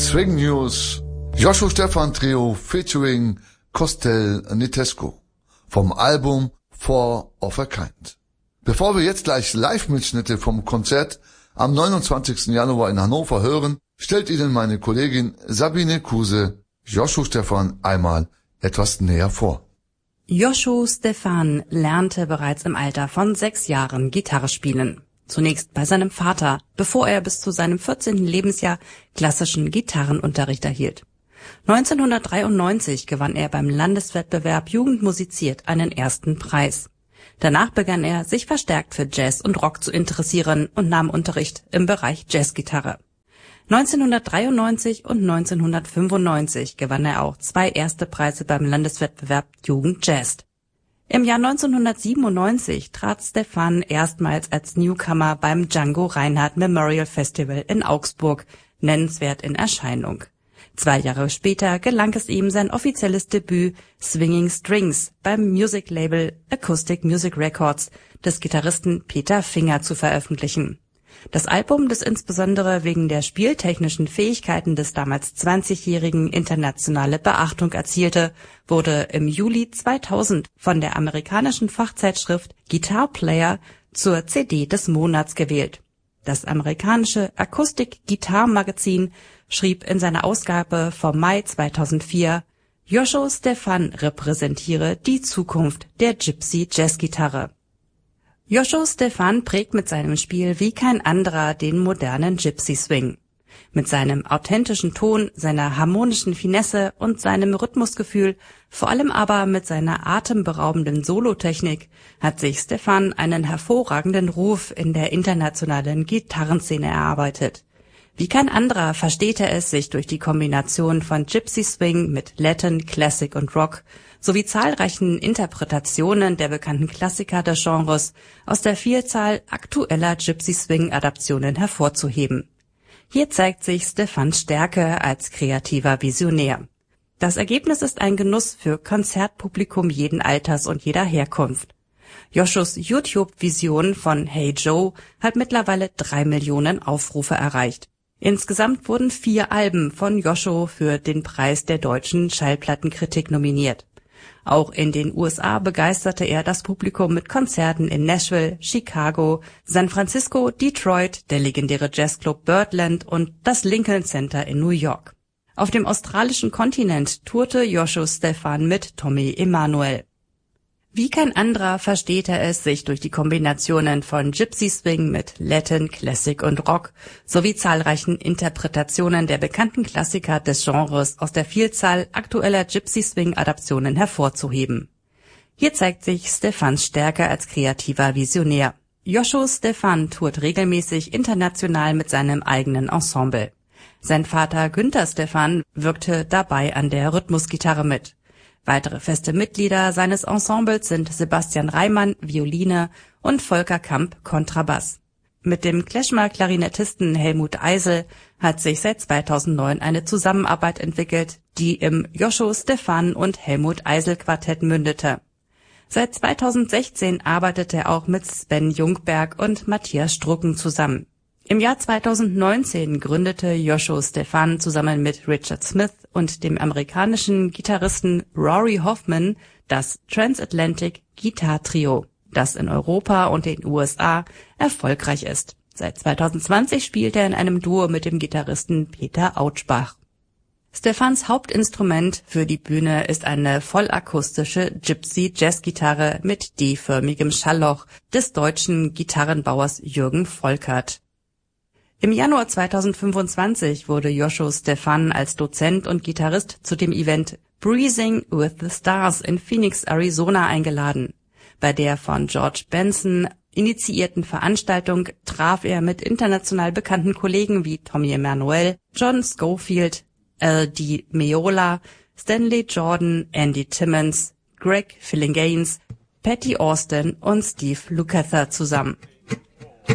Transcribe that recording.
Swing News, Joshua Stephan Trio featuring Costel Nitesco vom Album Four of a Kind. Bevor wir jetzt gleich Live-Mitschnitte vom Konzert am 29. Januar in Hannover hören, stellt Ihnen meine Kollegin Sabine Kuse Joshua Stephan einmal etwas näher vor. Joshua Stephan lernte bereits im Alter von 6 Jahren Gitarre spielen. Zunächst bei seinem Vater, bevor er bis zu seinem 14. Lebensjahr klassischen Gitarrenunterricht erhielt. 1993 gewann er beim Landeswettbewerb Jugend musiziert einen ersten Preis. Danach begann er, sich verstärkt für Jazz und Rock zu interessieren und nahm Unterricht im Bereich Jazzgitarre. 1993 und 1995 gewann er auch 2 erste Preise beim Landeswettbewerb Jugend Jazz. Im Jahr 1997 trat Stephan erstmals als Newcomer beim Django Reinhardt Memorial Festival in Augsburg nennenswert in Erscheinung. 2 Jahre später gelang es ihm, sein offizielles Debüt Swinging Strings beim Music-Label Acoustic Music Records des Gitarristen Peter Finger zu veröffentlichen. Das Album, das insbesondere wegen der spieltechnischen Fähigkeiten des damals 20-Jährigen internationale Beachtung erzielte, wurde im Juli 2000 von der amerikanischen Fachzeitschrift Guitar Player zur CD des Monats gewählt. Das amerikanische Akustik-Gitarre-Magazin schrieb in seiner Ausgabe vom Mai 2004, Joshua Stephan repräsentiere die Zukunft der Gypsy-Jazzgitarre. Joshua Stephan prägt mit seinem Spiel wie kein anderer den modernen Gypsy-Swing. Mit seinem authentischen Ton, seiner harmonischen Finesse und seinem Rhythmusgefühl, vor allem aber mit seiner atemberaubenden Solotechnik, hat sich Stephan einen hervorragenden Ruf in der internationalen Gitarrenszene erarbeitet. Wie kein anderer versteht er es, sich durch die Kombination von Gypsy Swing mit Latin, Classic und Rock sowie zahlreichen Interpretationen der bekannten Klassiker des Genres aus der Vielzahl aktueller Gypsy Swing-Adaptionen hervorzuheben. Hier zeigt sich Stephans Stärke als kreativer Visionär. Das Ergebnis ist ein Genuss für Konzertpublikum jeden Alters und jeder Herkunft. Joshuas YouTube-Vision von Hey Joe hat mittlerweile 3 Millionen Aufrufe erreicht. Insgesamt wurden 4 Alben von Joshua für den Preis der deutschen Schallplattenkritik nominiert. Auch in den USA begeisterte er das Publikum mit Konzerten in Nashville, Chicago, San Francisco, Detroit, der legendäre Jazzclub Birdland und das Lincoln Center in New York. Auf dem australischen Kontinent tourte Joshua Stephan mit Tommy Emmanuel. Wie kein anderer versteht er es, sich durch die Kombinationen von Gypsy Swing mit Latin, Classic und Rock sowie zahlreichen Interpretationen der bekannten Klassiker des Genres aus der Vielzahl aktueller Gypsy Swing-Adaptionen hervorzuheben. Hier zeigt sich Stephans Stärke als kreativer Visionär. Joshua Stephan tourt regelmäßig international mit seinem eigenen Ensemble. Sein Vater Günther Stephan wirkte dabei an der Rhythmusgitarre mit. Weitere feste Mitglieder seines Ensembles sind Sebastian Reimann, Violine und Volker Kamp, Kontrabass. Mit dem Klezmer-Klarinettisten Helmut Eisel hat sich seit 2009 eine Zusammenarbeit entwickelt, die im Joshua Stephan und Helmut Eisel Quartett mündete. Seit 2016 arbeitet er auch mit Sven Jungberg und Matthias Strucken zusammen. Im Jahr 2019 gründete Joshua Stephan zusammen mit Richard Smith und dem amerikanischen Gitarristen Rory Hoffman das Transatlantic Guitar Trio, das in Europa und den USA erfolgreich ist. Seit 2020 spielt er in einem Duo mit dem Gitarristen Peter Autschbach. Stephans Hauptinstrument für die Bühne ist eine vollakustische Gypsy-Jazzgitarre mit D-förmigem Schallloch des deutschen Gitarrenbauers Jürgen Volkert. Im Januar 2025 wurde Joshua Stephan als Dozent und Gitarrist zu dem Event Breezing with the Stars in Phoenix, Arizona eingeladen. Bei der von George Benson initiierten Veranstaltung traf er mit international bekannten Kollegen wie Tommy Emmanuel, John Scofield, L.D. Meola, Stanley Jordan, Andy Timmons, Greg Phillinganes, Patty Austin und Steve Lukather zusammen.